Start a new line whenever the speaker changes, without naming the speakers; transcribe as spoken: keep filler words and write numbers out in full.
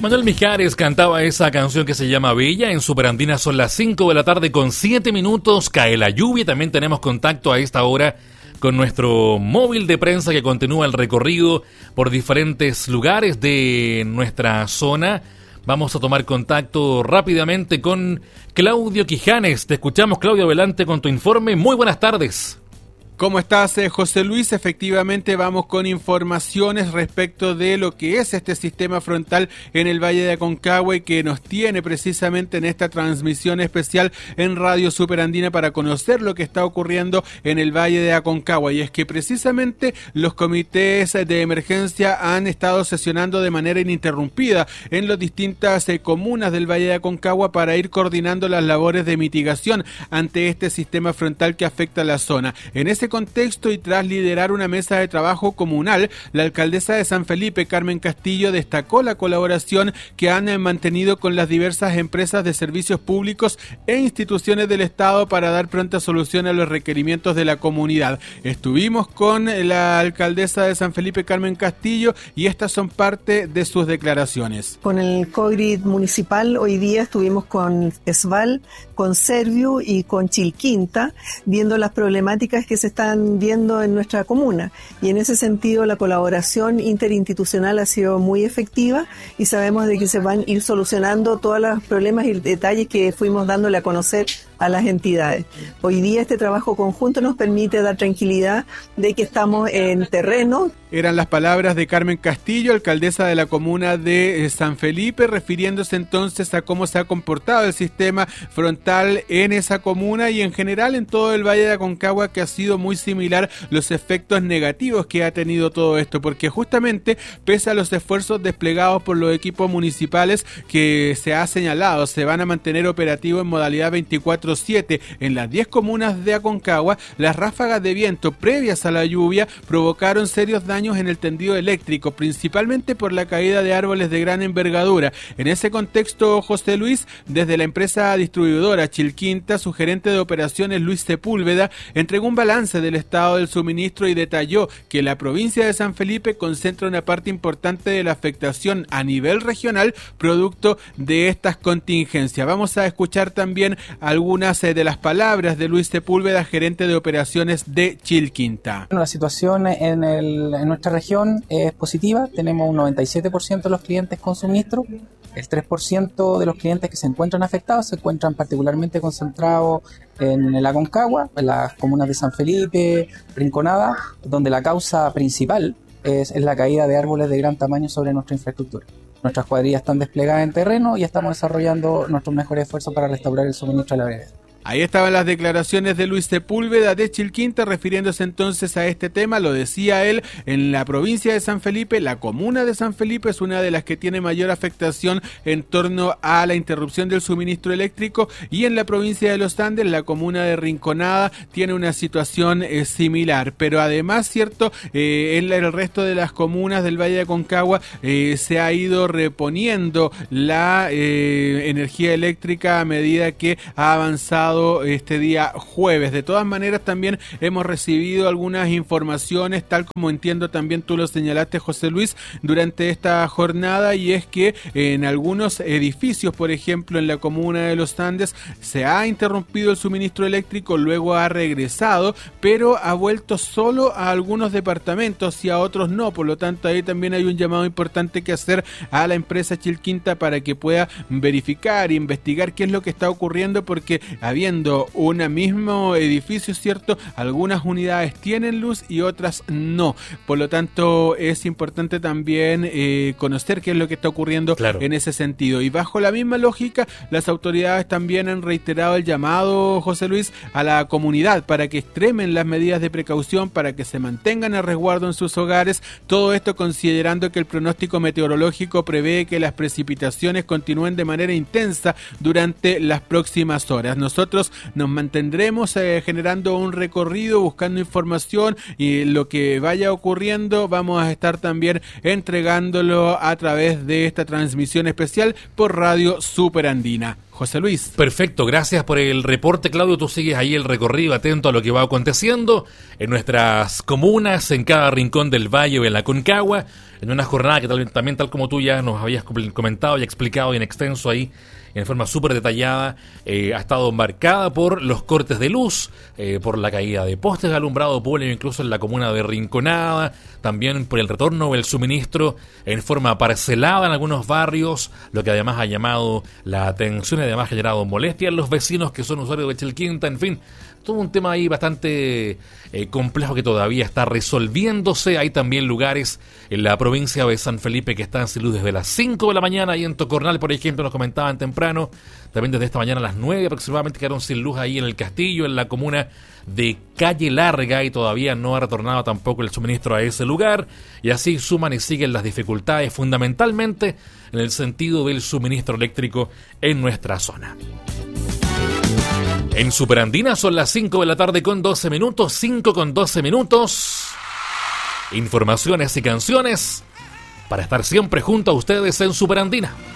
Manuel Mijares cantaba esa canción que se llama Bella. En Superandina son las cinco de la tarde con siete minutos. Cae la lluvia. También tenemos contacto a esta hora con nuestro móvil de prensa que continúa el recorrido por diferentes lugares de nuestra zona. Vamos a tomar contacto rápidamente con Claudio Quijanes. Te escuchamos, Claudio, adelante con tu informe. Muy buenas tardes.
¿Cómo estás, José Luis? Efectivamente vamos con informaciones respecto de lo que es este sistema frontal en el Valle de Aconcagua y que nos tiene precisamente en esta transmisión especial en Radio Superandina para conocer lo que está ocurriendo en el Valle de Aconcagua. Y es que precisamente los comités de emergencia han estado sesionando de manera ininterrumpida en las distintas eh, comunas del Valle de Aconcagua para ir coordinando las labores de mitigación ante este sistema frontal que afecta a la zona. En ese contexto y tras liderar una mesa de trabajo comunal, la alcaldesa de San Felipe, Carmen Castillo, destacó la colaboración que han mantenido con las diversas empresas de servicios públicos e instituciones del Estado para dar pronta solución a los requerimientos de la comunidad. Estuvimos con la alcaldesa de San Felipe, Carmen Castillo, y estas son parte de sus declaraciones.
Con el COGRID municipal hoy día estuvimos con ESVAL, con Serviu y con Chilquinta, viendo las problemáticas que se están viendo en nuestra comuna, y en ese sentido la colaboración interinstitucional ha sido muy efectiva y sabemos de que se van a ir solucionando todos los problemas y detalles que fuimos dándole a conocer a las entidades. Hoy día este trabajo conjunto nos permite dar tranquilidad de que estamos en terreno.
Eran las palabras de Carmen Castillo, alcaldesa de la comuna de San Felipe, refiriéndose entonces a cómo se ha comportado el sistema frontal en esa comuna y en general en todo el Valle de Aconcagua, que ha sido muy similar los efectos negativos que ha tenido todo esto, porque justamente pese a los esfuerzos desplegados por los equipos municipales que se ha señalado, se van a mantener operativos en modalidad veinticuatro siete en las diez comunas de Aconcagua, las ráfagas de viento previas a la lluvia provocaron serios daños en el tendido eléctrico, principalmente por la caída de árboles de gran envergadura. En ese contexto, José Luis, desde la empresa distribuidora Chilquinta, su gerente de operaciones Luis Sepúlveda entregó un balance del estado del suministro y detalló que la provincia de San Felipe concentra una parte importante de la afectación a nivel regional producto de estas contingencias. Vamos a escuchar también algunas de las palabras de Luis Sepúlveda, gerente de operaciones de Chilquinta.
Bueno, la situación en, el, en nuestra región es positiva, tenemos un noventa y siete por ciento de los clientes con suministro. El tres por ciento de los clientes que se encuentran afectados se encuentran particularmente concentrados en el Aconcagua, en las comunas de San Felipe, Rinconada, donde la causa principal es, es la caída de árboles de gran tamaño sobre nuestra infraestructura. Nuestras cuadrillas están desplegadas en terreno y estamos desarrollando nuestros mejores esfuerzos para restaurar el suministro a la brevedad.
Ahí estaban las declaraciones de Luis Sepúlveda de Chilquinta, refiriéndose entonces a este tema. Lo decía él, en la provincia de San Felipe, la comuna de San Felipe es una de las que tiene mayor afectación en torno a la interrupción del suministro eléctrico, y en la provincia de Los Andes, la comuna de Rinconada tiene una situación eh, similar. Pero además, cierto, eh, en el resto de las comunas del Valle de Aconcagua eh, se ha ido reponiendo la eh, energía eléctrica a medida que ha avanzado este día jueves. De todas maneras, también hemos recibido algunas informaciones, tal como entiendo también tú lo señalaste, José Luis, durante esta jornada, y es que en algunos edificios, por ejemplo en la comuna de Los Andes, se ha interrumpido el suministro eléctrico, luego ha regresado, pero ha vuelto solo a algunos departamentos y a otros no. Por lo tanto, ahí también hay un llamado importante que hacer a la empresa Chilquinta para que pueda verificar e investigar qué es lo que está ocurriendo, porque había Viendo un mismo edificio, ¿cierto? Algunas unidades tienen luz y otras no. Por lo tanto, es importante también eh, conocer qué es lo que está ocurriendo claro. en ese sentido. Y bajo la misma lógica, las autoridades también han reiterado el llamado, José Luis, a la comunidad para que extremen las medidas de precaución, para que se mantengan a resguardo en sus hogares. Todo esto considerando que el pronóstico meteorológico prevé que las precipitaciones continúen de manera intensa durante las próximas horas. Nosotros nos mantendremos eh, generando un recorrido, buscando información, y lo que vaya ocurriendo vamos a estar también entregándolo a través de esta transmisión especial por Radio Superandina. José Luis.
Perfecto, gracias por el reporte, Claudio. Tú sigues ahí el recorrido, atento a lo que va aconteciendo en nuestras comunas, en cada rincón del Valle o en la Concagua, en una jornada que tal, también, tal como tú ya nos habías comentado y explicado en extenso ahí, en forma súper detallada, eh, ha estado marcada por los cortes de luz, eh, por la caída de postes de alumbrado público, incluso en la comuna de Rinconada, también por el retorno del suministro en forma parcelada en algunos barrios, lo que además ha llamado la atención y además ha generado molestia en los vecinos que son usuarios de Chilquinta, en fin. Todo un tema ahí bastante eh, complejo que todavía está resolviéndose. Hay también lugares en la provincia de San Felipe que están sin luz desde las cinco de la mañana. Ahí en Tocornal, por ejemplo, nos comentaban temprano. También desde esta mañana a las nueve aproximadamente quedaron sin luz ahí en el Castillo, en la comuna de Calle Larga, y todavía no ha retornado tampoco el suministro a ese lugar. Y así suman y siguen las dificultades, fundamentalmente en el sentido del suministro eléctrico en nuestra zona. En Superandina son las cinco de la tarde con doce minutos, cinco con doce minutos. Informaciones y canciones para estar siempre junto a ustedes en Superandina.